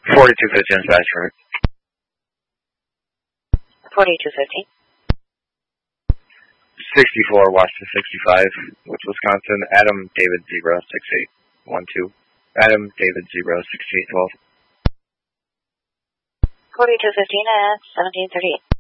4215 dispatch for 4215. 64 Washington 65 with Wisconsin. Adam David 06812. Adam David 06812. 4215 at 1738.